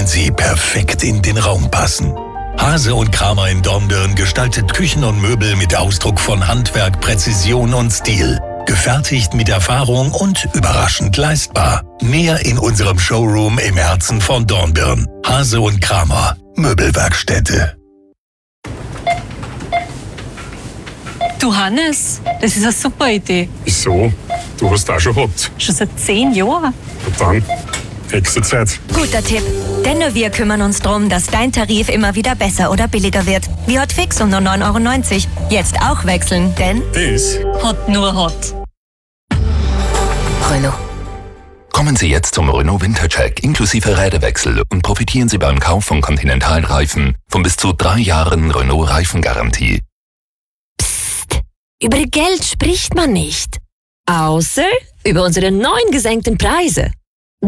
sie perfekt in den Raum passen. Hase und Kramer in Dornbirn gestaltet Küchen und Möbel mit Ausdruck von Handwerk, Präzision und Stil. Gefertigt mit Erfahrung und überraschend leistbar. Mehr in unserem Showroom im Herzen von Dornbirn. Hase und Kramer, Möbelwerkstätte. Du Hannes, das ist eine super Idee. Wieso? Du hast auch schon gehabt. Schon seit 10 Jahren. Und dann? Exit-Zeit. Guter Tipp. Denn nur wir kümmern uns darum, dass dein Tarif immer wieder besser oder billiger wird. Wie Hotfix um nur 9,90 €. Jetzt auch wechseln, denn Das Hot nur Hot. Renault. Kommen Sie jetzt zum Renault Wintercheck inklusive Räderwechsel und profitieren Sie beim Kauf von Continental-Reifen von bis zu 3 Jahren Renault Reifengarantie. Über Geld spricht man nicht. Außer über unsere neuen gesenkten Preise.